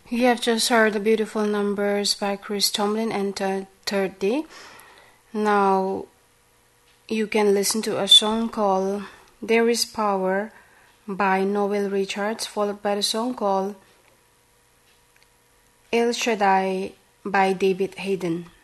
You have just heard the beautiful numbers by Chris Tomlin and Third Day. Now you can listen to a song called There Is Power by Noel Richards, followed by the song called El Shaddai by David Hayden.